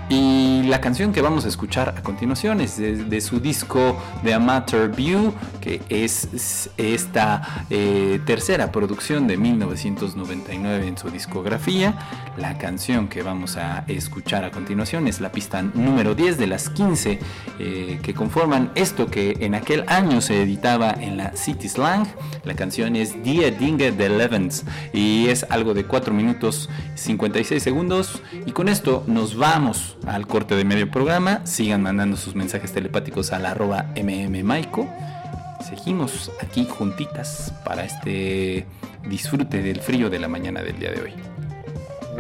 Y la canción que vamos a escuchar a continuación es de su disco The Amateur View, que es esta tercera producción de 1999 en su discografía. La canción que vamos a escuchar a continuación es la pista número 10 de las 15 que conforman esto que en aquel año se editaba en la City Slang. La canción es Die Dinge de Levens y es algo de 4 minutos 56 segundos. Y con esto nos vamos al corte de medio programa. Sigan mandando sus mensajes telepáticos al @mmmaico. Seguimos aquí juntitas para este disfrute del frío de la mañana del día de hoy.